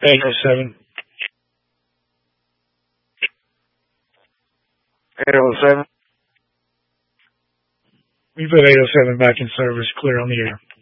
807. 807. We put 807 back in service, clear on the air.